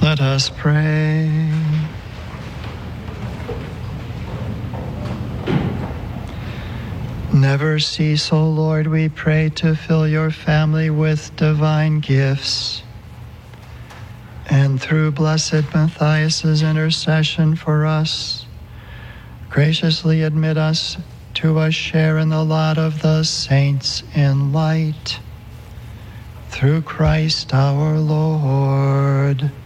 Let us pray. Never cease, O Lord, we pray, to fill your family with divine gifts. And through Blessed Matthias' intercession for us, graciously admit us to a share in the lot of the saints in light. Through Christ our Lord.